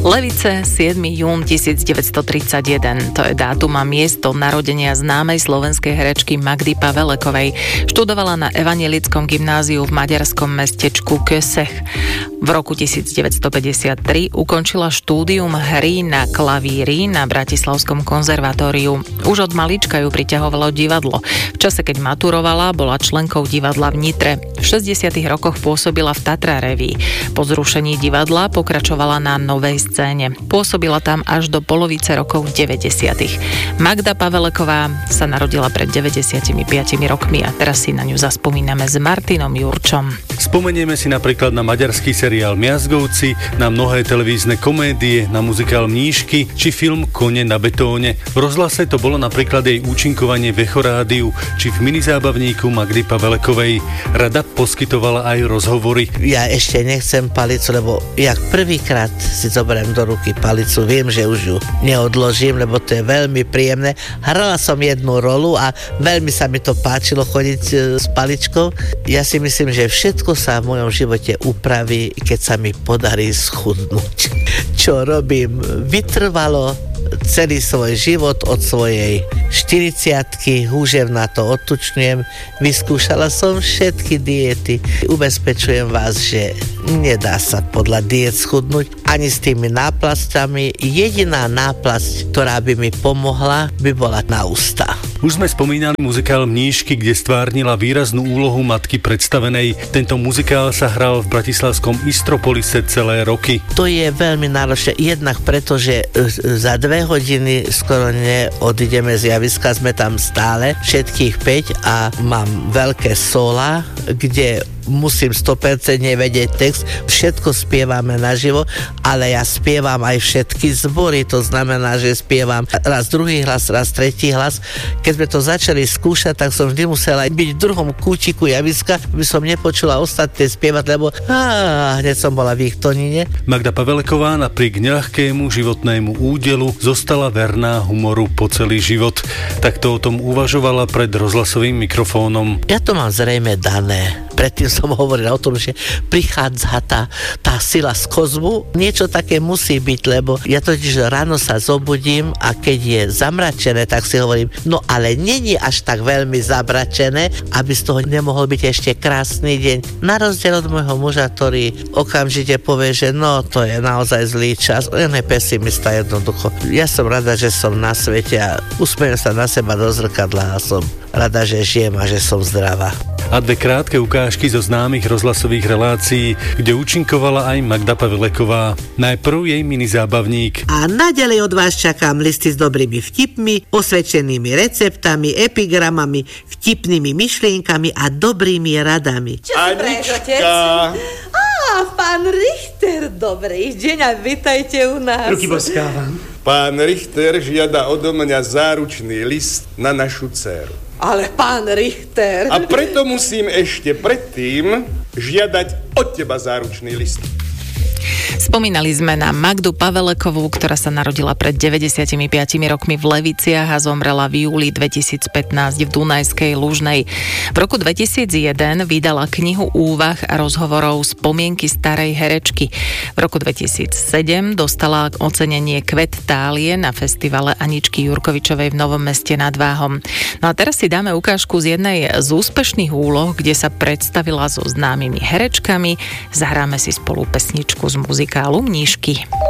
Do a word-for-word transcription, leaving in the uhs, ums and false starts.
Levice, siedmeho júna tisícdeväťstotridsaťjeden. To je dátum a miesto narodenia známej slovenskej herečky Magdy Pavelekovej. Študovala na evanjelickom gymnáziu v maďarskom mestečku Kösech. V roku tisícdeväťstopäťdesiattri ukončila štúdium hry na klavíri na Bratislavskom konzervatóriu. Už od malička ju priťahovalo divadlo. V čase, keď maturovala, bola členkou divadla v Nitre. V šesťdesiatych rokoch pôsobila v Tatra Revue. Po zrušení divadla pokračovala na Novej scéne. Pôsobila tam až do polovice rokov deväťdesiatych. Magda Paveleková sa narodila pred deväťdesiatimi piatimi rokmi a teraz si na ňu zaspomíname s Martinom Jurčom. Spomenieme si napríklad na maďarský seriál Miazgovci, na mnohé televízne komédie, na muzikál Mníšky či film Kone na betóne. V rozhlase to bolo napríklad jej účinkovanie v Echorádiu či v minizábavníku Magdy Pavelekovej. Rada poskytovala aj rozhovory. Ja ešte nechcem palicu, lebo jak prvýkrát si zoberiem do ruky palicu, viem, že už ju neodložím, lebo to je veľmi príjemné. Hrala som jednu rolu a veľmi sa mi to páčilo chodiť s paličkou. Ja si myslím, že všetko sa v mojom živote upraví, keď sa mi podarí schudnúť. Čo robím vytrvalo celý svoj život od svojej štyridsiatky, húžem na to odtučňujem, vyskúšala som všetky diety. Ubezpečujem vás, že nedá sa podľa diet schudnúť ani s tými náplasťami. Jediná náplasť, ktorá by mi pomohla, by bola na ústa. Už sme spomínali muzikál Mníšky, kde stvárnila výraznú úlohu matky predstavenej. Tento muzikál sa hral v bratislavskom Istropolise celé roky. To je veľmi náročné, jednak preto, že za dve hodiny skoro neodídeme z javiska, sme tam stále, všetkých päť a mám veľké sola, kde musím sto percent vedieť text, všetko spievame naživo, ale ja spievam aj všetky zbory, to znamená, že spievam raz druhý hlas, raz tretí hlas. Keď sme to začali skúšať, tak som vždy musela byť v druhom kútiku javiska, aby som nepočula ostatné spievať, lebo á, hneď som bola v ich tonine. Magda Paveleková napriek neľahkému životnému údelu zostala verná humoru po celý život. Takto o tom uvažovala pred rozhlasovým mikrofónom. Ja to mám zrejme dané. Predtým som hovoril o tom, že prichádza tá, tá sila z kozmu. Niečo také musí byť, lebo ja totiž ráno sa zobudím a keď je zamračené, tak si hovorím, no ale není až tak veľmi zamračené, aby z toho nemohol byť ešte krásny deň. Na rozdiel od môjho muža, ktorý okamžite povie, že no, to je naozaj zlý čas. On je pesimista jednoducho. Ja som rada, že som na svete a usmejem sa na seba do zrkadla a som rada, že žijem a že som zdravá. A dve krátke ukážky zo známych rozhlasových relácií, kde účinkovala aj Magda Paveleková. Najprv jej minizábavník. A naďalej od vás čakám listy s dobrými vtipmi, osvedčenými receptami, epigramami, vtipnými myšlienkami a dobrými radami. Čo si praješ, otec? Á, pán Richter, dobrý deň a vitajte u nás. Ruky boskávam. Pán Richter žiada odo mňa záručný list na našu dcéru. Ale pán Richter... A preto musím ešte predtým žiadať od teba záručný list. Spomínali sme na Magdu Pavelekovú, ktorá sa narodila pred deväťdesiatimi piatimi rokmi v Leviciach a zomrela v júli dvetisícpätnásť v Dunajskej Lužnej. V roku dvetisícjeden vydala knihu úvah a rozhovorov Spomienky starej herečky. V roku dvetisícsedem dostala ocenenie Kvet tálie na festivale Aničky Jurkovičovej v Novom Meste nad Váhom. No a teraz si dáme ukážku z jednej z úspešných úloh, kde sa predstavila so známymi herečkami. Zahráme si spolu pesničku z muzikálu Mníšky.